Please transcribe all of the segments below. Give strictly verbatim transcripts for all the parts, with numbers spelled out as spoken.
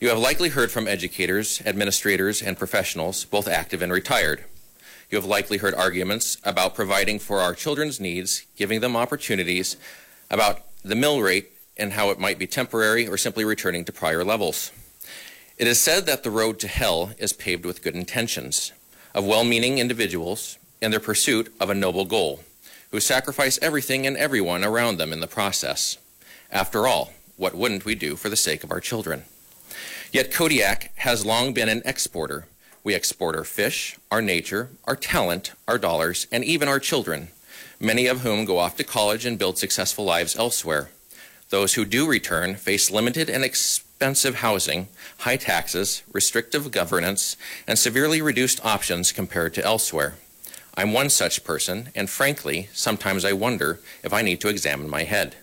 You have likely heard from educators, administrators, and professionals, both active and retired. You have likely heard arguments about providing for our children's needs, giving them opportunities, about the mill rate and how it might be temporary or simply returning to prior levels. It is said that the road to hell is paved with good intentions of well-meaning individuals in their pursuit of a noble goal, who sacrifice everything and everyone around them in the process. After all, what wouldn't we do for the sake of our children? Yet Kodiak has long been an exporter. We export our fish, our nature, our talent, our dollars, and even our children, many of whom go off to college and build successful lives elsewhere. Those who do return face limited and expensive housing, high taxes, restrictive governance, and severely reduced options compared to elsewhere. I'm one such person, and frankly, sometimes I wonder if I need to examine my head.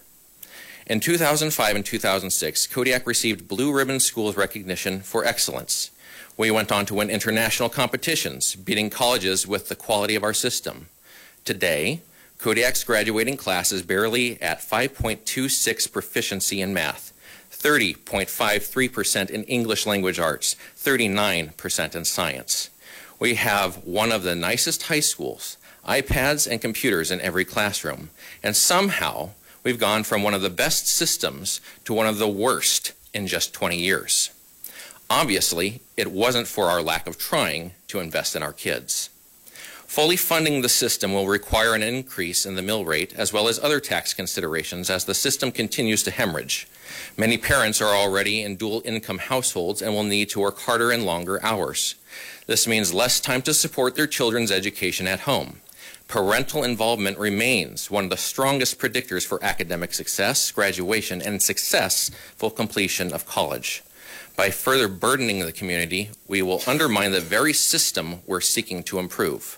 In two thousand five and two thousand six, Kodiak received Blue Ribbon Schools recognition for excellence. We went on to win international competitions, beating colleges with the quality of our system. Today, Kodiak's graduating class is barely at five point two six proficiency in math, thirty point five three percent in English language arts, thirty-nine percent in science. We have one of the nicest high schools, iPads and computers in every classroom, and somehow we've gone from one of the best systems to one of the worst in just twenty years. Obviously, it wasn't for our lack of trying to invest in our kids. Fully funding the system will require an increase in the mill rate as well as other tax considerations as the system continues to hemorrhage. Many parents are already in dual income households and will need to work harder and longer hours. This means less time to support their children's education at home. Parental involvement remains one of the strongest predictors for academic success, graduation, and successful completion of college. By further burdening the community, we will undermine the very system we're seeking to improve.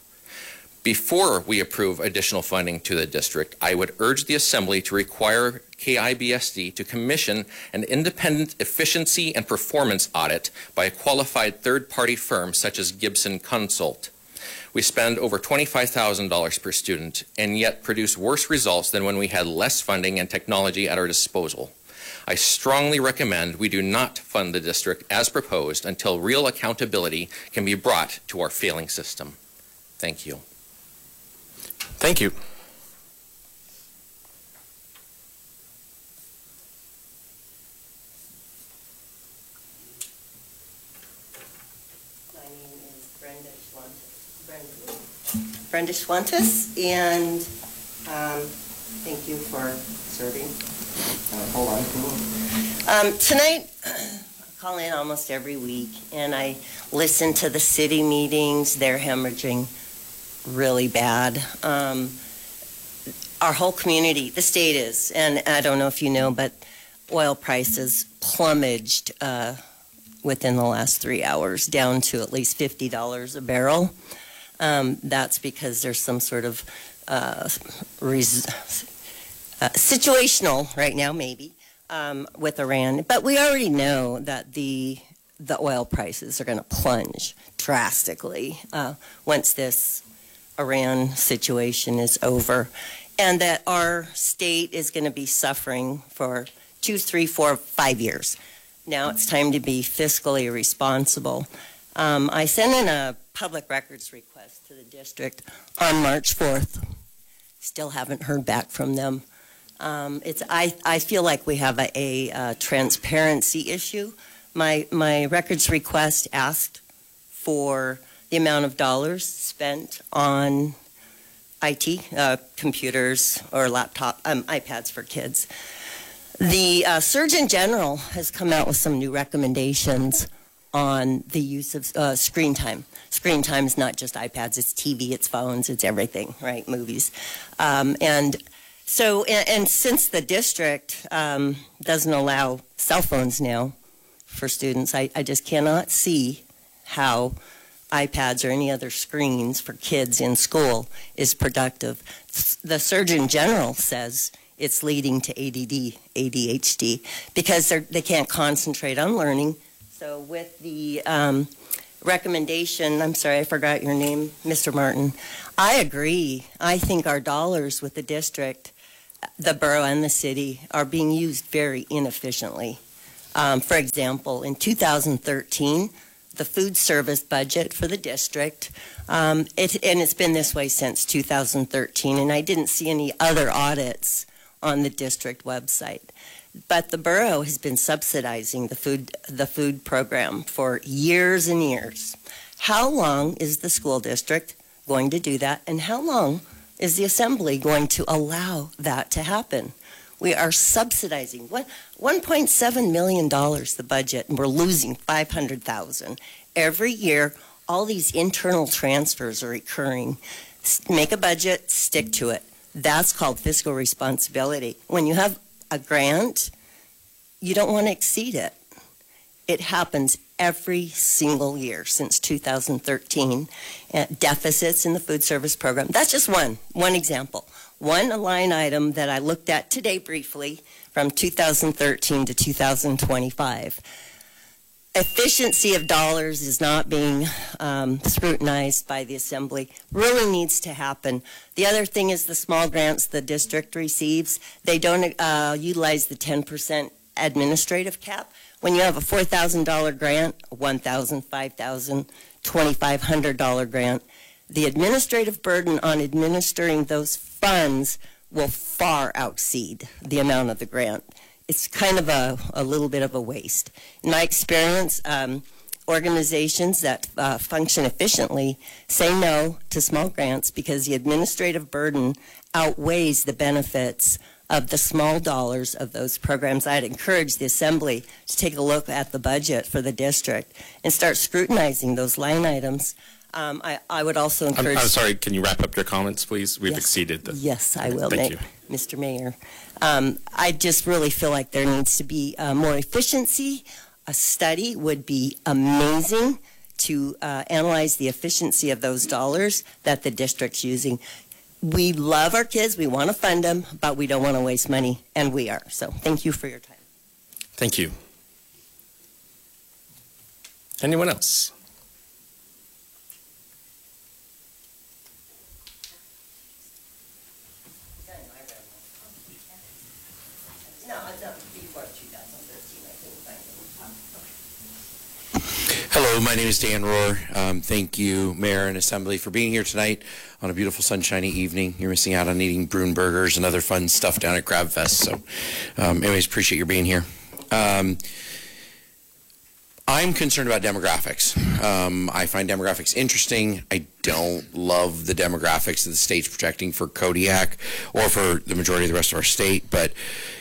Before we approve additional funding to the district, I would urge the Assembly to require K I B S D to commission an independent efficiency and performance audit by a qualified third-party firm such as Gibson Consult. We spend over twenty-five thousand dollars per student and yet produce worse results than when we had less funding and technology at our disposal. I strongly recommend we do not fund the district as proposed until real accountability can be brought to our failing system. Thank you. Thank you. My name is Brenda Schwantes, Brenda, Brenda Schwantes, and um, thank you for serving. Uh, hold on. Um, tonight, I call in almost every week, and I listen to the city meetings. They're hemorrhaging really bad. Um, our whole community, the state is, and I don't know if you know, but oil prices plummeted uh, within the last three hours, down to at least fifty dollars a barrel. Um, that's because there's some sort of uh, res uh, situational right now, maybe, um, with Iran. But we already know that the the oil prices are going to plunge drastically uh, once this Iran situation is over, and that our state is going to be suffering for two, three, four, five years. Now it's time to be fiscally responsible. Um, I sent in a public records request to the district on March fourth. Still haven't heard back from them. Um, it's, I, I feel like we have a, a, a transparency issue. My, my records request asked for the amount of dollars spent on I T, uh, computers or laptop, um, iPads for kids. The uh, Surgeon General has come out with some new recommendations on the use of uh, screen time. Screen time is not just iPads, it's T V, it's phones, it's everything, right, movies. Um, and so, and, and since the district um, doesn't allow cell phones now for students, I, I just cannot see how iPads or any other screens for kids in school is productive. The Surgeon General says it's leading to A D D, A D H D, because they can't concentrate on learning. So with the um, recommendation, I'm sorry, I forgot your name, Mister Martin, I agree. I think our dollars with the district, the borough and the city, are being used very inefficiently. Um, for example, in two thousand thirteen, the food service budget for the district, um, it, and it's been this way since two thousand thirteen, and I didn't see any other audits on the district website. But the borough has been subsidizing the food, the food program for years and years. How long is the school district going to do that, and how long is the assembly going to allow that to happen? We are subsidizing one point seven million dollars the budget, and we're losing five hundred thousand dollars. Every year, all these internal transfers are occurring. Make a budget, stick to it. That's called fiscal responsibility. When you have a grant, you don't want to exceed it. It happens every single year since two thousand thirteen. Uh, deficits in the food service program. That's just one, one example. One line item that I looked at today briefly from two thousand thirteen to two thousand twenty-five. Efficiency of dollars is not being um, scrutinized by the Assembly. Really needs to happen. The other thing is the small grants the district receives. They don't uh, utilize the ten percent administrative cap. When you have a four thousand dollar grant, one thousand dollars, five thousand dollars, twenty-five hundred dollar grant, the administrative burden on administering those funds will far exceed the amount of the grant. It's kind of a, a little bit of a waste. In my experience, um, organizations that uh, function efficiently say no to small grants because the administrative burden outweighs the benefits of the small dollars of those programs. I'd encourage the Assembly to take a look at the budget for the district and start scrutinizing those line items. Um, I, I would also encourage... I'm, I'm sorry, can you wrap up your comments, please? We've yes, exceeded the... Yes, I will, Thank you. you. Mister Mayor. Um, I just really feel like there needs to be uh, more efficiency. A study would be amazing to uh, analyze the efficiency of those dollars that the district's using. We love our kids, we want to fund them, but we don't want to waste money, and we are. So thank you for your time. Thank you. Anyone else? Hello, my name is Dan Rohr. Um, thank you, Mayor and Assembly, for being here tonight on a beautiful sunshiny evening. You're missing out on eating Bruin burgers and other fun stuff down at Crab Fest. So, um, anyways, appreciate your being here. Um, I'm concerned about demographics. Um, I find demographics interesting. I don't love the demographics that the state's projecting for Kodiak or for the majority of the rest of our state, but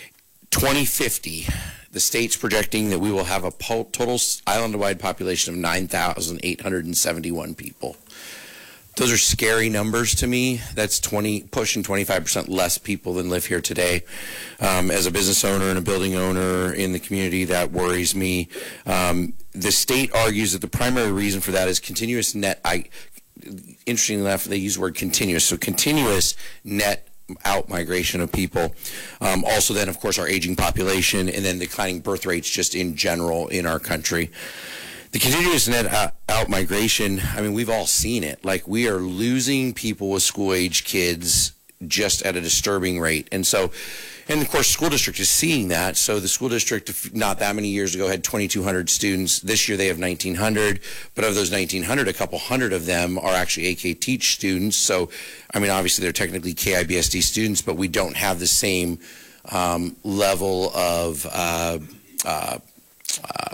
twenty fifty, the state's projecting that we will have a total island-wide population of nine thousand eight hundred seventy-one people. Those are scary numbers to me. That's twenty, pushing twenty-five percent less people than live here today. Um, as a business owner and a building owner in the community, that worries me. Um, the state argues that the primary reason for that is continuous net, I, interestingly enough, they use the word continuous, so continuous net out migration of people. Um, also then, of course, our aging population and then declining birth rates just in general in our country. The continuous net out migration, I mean, we've all seen it. Like, we are losing people with school-age kids just at a disturbing rate. And so, and of course, the school district is seeing that. So the school district, not that many years ago, had twenty-two hundred students. This year they have nineteen hundred. But of those nineteen hundred, a couple hundred of them are actually A K Teach students. So, I mean, obviously they're technically K I B S D students, but we don't have the same um, level of, uh, uh, uh,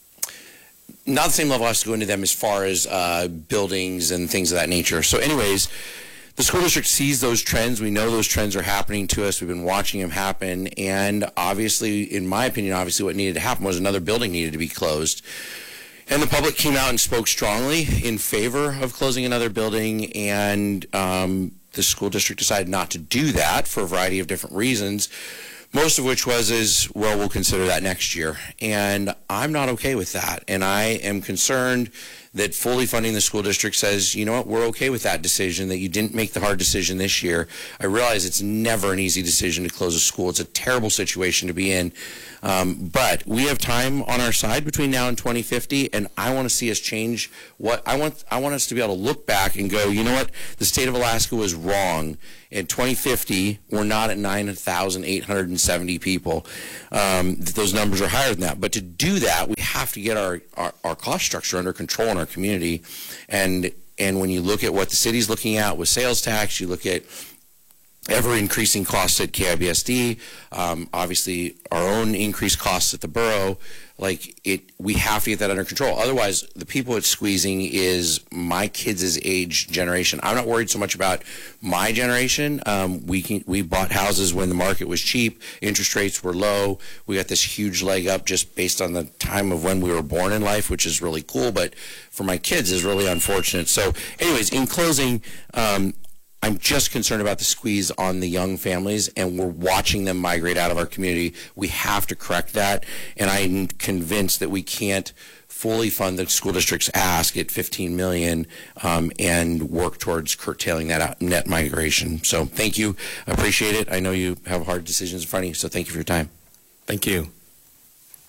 not the same level I have to go into them as far as uh, buildings and things of that nature. So anyways, the school district sees those trends. We know those trends are happening to us. We've been watching them happen. And obviously, in my opinion, obviously what needed to happen was another building needed to be closed. And the public came out and spoke strongly in favor of closing another building. And um, the school district decided not to do that for a variety of different reasons. Most of which was is, well, we'll consider that next year. And I'm not okay with that. And I am concerned that fully funding the school district says, you know what, we're okay with that decision, that you didn't make the hard decision this year. I realize it's never an easy decision to close a school. It's a terrible situation to be in. Um, but we have time on our side between now and twenty fifty, and I want to see us change what I want. I want us to be able to look back and go, you know what, the state of Alaska was wrong in twenty fifty, we're not at nine thousand eight hundred seventy people. Um, those numbers are higher than that. But to do that, we have to get our, our, our cost structure under control in our community. And, and when you look at what the city's looking at with sales tax, you look at ever-increasing costs at K I B S D, um, obviously our own increased costs at the borough, like it, we have to get that under control. Otherwise, the people it's squeezing is my kids' age generation. I'm not worried so much about my generation. Um, we can, we bought houses when the market was cheap, interest rates were low. We got this huge leg up just based on the time of when we were born in life, which is really cool. But for my kids, is really unfortunate. So, anyways, in closing, um, I'm just concerned about the squeeze on the young families, and we're watching them migrate out of our community. We have to correct that, and I'm convinced that we can't fully fund the school district's ask at fifteen million dollars um, and work towards curtailing that out, net migration. So thank you. I appreciate it. I know you have hard decisions in front of you, so thank you for your time. Thank you.